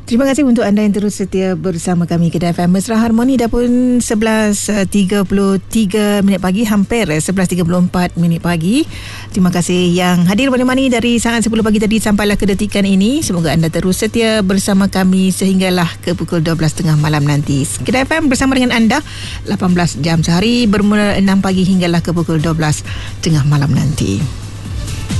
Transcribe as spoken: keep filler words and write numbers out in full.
Terima kasih untuk anda yang terus setia bersama kami Kedah F M. Mesra Harmoni dah pun sebelas tiga puluh tiga minit pagi, hampir sebelas tiga puluh empat minit pagi. Terima kasih yang hadir menemani dari saat sepuluh pagi tadi sampailah ke detikan ini. Semoga anda terus setia bersama kami sehinggalah ke pukul dua belas tiga puluh malam nanti. Kedah F M bersama dengan anda lapan belas jam sehari, bermula enam pagi hinggalah ke pukul dua belas tiga puluh malam nanti.